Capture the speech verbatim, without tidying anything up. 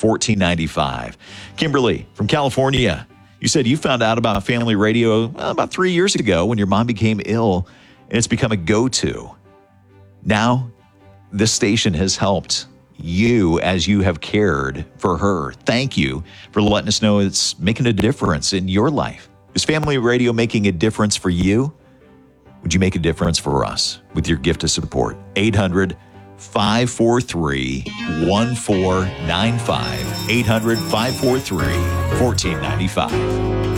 fourteen ninety-five. Kimberly from California, you said you found out about Family Radio well, about three years ago when your mom became ill, and it's become a go-to. Now, this station has helped you as you have cared for her. Thank you for letting us know it's making a difference in your life. Is Family Radio making a difference for you? Would you make a difference for us with your gift of support? eight hundred, five four three, one four nine five. eight hundred, five four three, one four nine five.